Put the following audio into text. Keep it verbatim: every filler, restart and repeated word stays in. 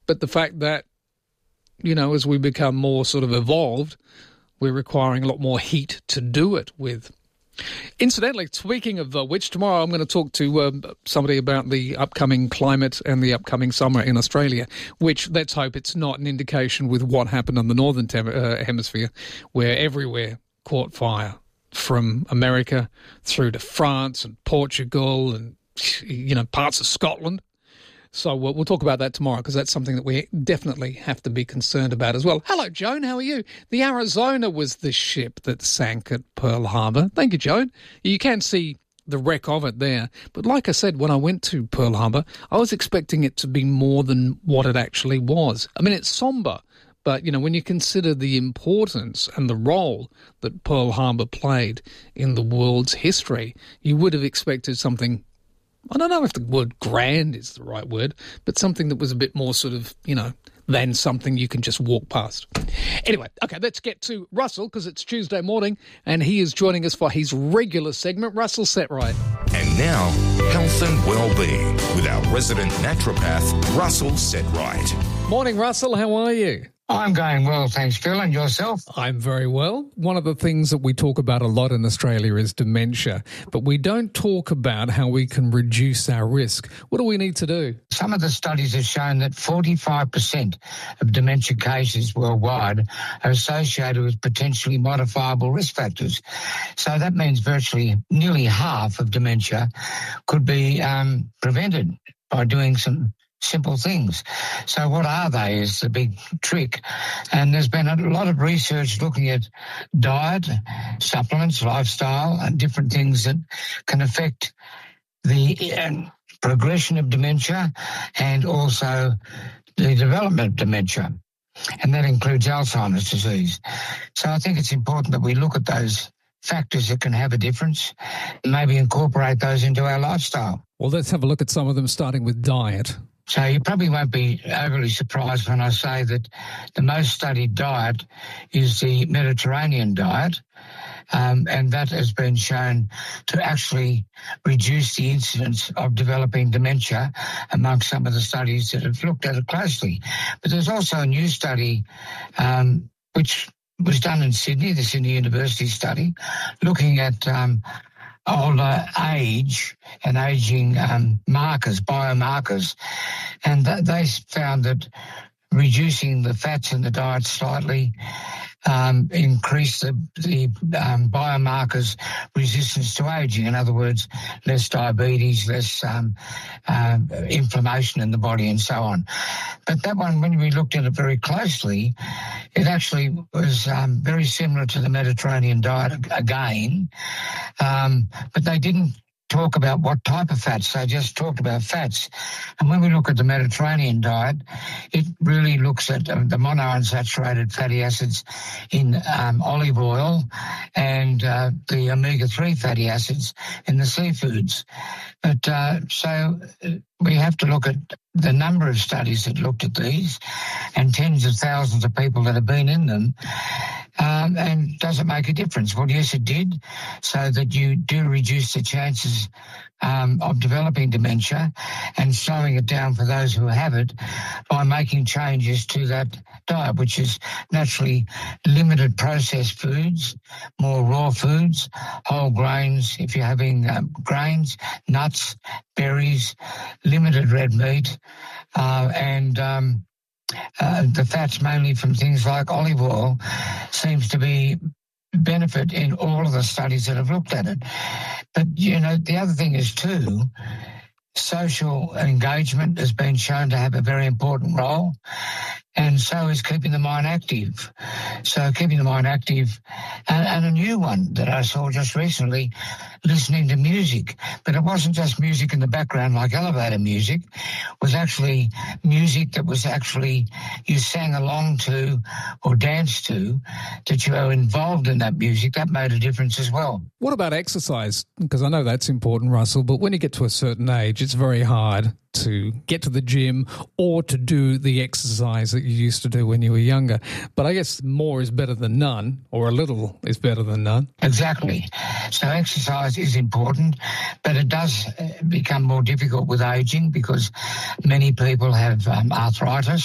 but the fact that, you know, as we become more sort of evolved, we're requiring a lot more heat to do it with. Incidentally, speaking of uh, which, tomorrow I'm going to talk to um, somebody about the upcoming climate and the upcoming summer in Australia, which let's hope it's not an indication with what happened on the northern tem- uh, hemisphere, where everywhere caught fire, from America through to France and Portugal and, you know, parts of Scotland. So we'll, we'll talk about that tomorrow, because that's something that we definitely have to be concerned about as well. Hello, Joan. How are you? The Arizona was the ship that sank at Pearl Harbor. Thank you, Joan. You can see the wreck of it there. But like I said, when I went to Pearl Harbor, I was expecting it to be more than what it actually was. I mean, it's somber, but, you know, when you consider the importance and the role that Pearl Harbor played in the world's history, you would have expected something, I don't know if the word grand is the right word, but something that was a bit more sort of, you know, than something you can just walk past. Anyway, okay, let's get to Russell, because it's Tuesday morning, and he is joining us for his regular segment, Russell Setright. And now, health and well-being with our resident naturopath, Russell Setright. Morning, Russell. How are you? I'm going well, thanks, Phil. And yourself? I'm very well. One of the things that we talk about a lot in Australia is dementia, but we don't talk about how we can reduce our risk. What do we need to do? Some of the studies have shown that forty-five percent of dementia cases worldwide are associated with potentially modifiable risk factors. So that means virtually nearly half of dementia could be um, prevented by doing some simple things. So what are they is the big trick. And there's been a lot of research looking at diet, supplements, lifestyle, and different things that can affect the uh, progression of dementia and also the development of dementia. And that includes Alzheimer's disease. So I think it's important that we look at those factors that can have a difference and maybe incorporate those into our lifestyle. Well, let's have a look at some of them, starting with diet. So you probably won't be overly surprised when I say that the most studied diet is the Mediterranean diet, um, and that has been shown to actually reduce the incidence of developing dementia amongst some of the studies that have looked at it closely. But there's also a new study um, which was done in Sydney, the Sydney University study, looking at um, older age and aging um, markers, biomarkers, and th- they found that reducing the fats in the diet slightly um, increased the, the um, biomarkers resistance to aging. In other words, less diabetes, less um, uh, inflammation in the body and so on. But that one, when we looked at it very closely, it actually was um, very similar to the Mediterranean diet again, um, but they didn't talk about what type of fats. They just talked about fats. And when we look at the Mediterranean diet, it really looks at um, the monounsaturated fatty acids in um, olive oil and uh, the omega three fatty acids in the seafoods. But uh, so we have to look at the number of studies that looked at these and tens of thousands of people that have been in them. Um, and does it make a difference? Well, yes, it did, so that you do reduce the chances um, of developing dementia and slowing it down for those who have it by making changes to that diet, which is naturally limited processed foods, more raw foods, whole grains, if you're having um, grains, nuts, berries, limited red meat, uh, and um, Uh, the fats mainly from things like olive oil seems to be benefit in all of the studies that have looked at it. But, you know, the other thing is too, social engagement has been shown to have a very important role, and so is keeping the mind active. So keeping the mind active, and, and a new one that I saw just recently, listening to music. But it wasn't just music in the background like elevator music. It was actually music that was actually you sang along to or danced to, that you were involved in that music. That made a difference as well. What about exercise? Because I know that's important, Russell, but when you get to a certain age, it's very hard to get to the gym or to do the exercise that you used to do when you were younger. But I guess more is better than none, or a little is better than none. Exactly. So exercise is important, but it does become more difficult with aging because many people have um, arthritis.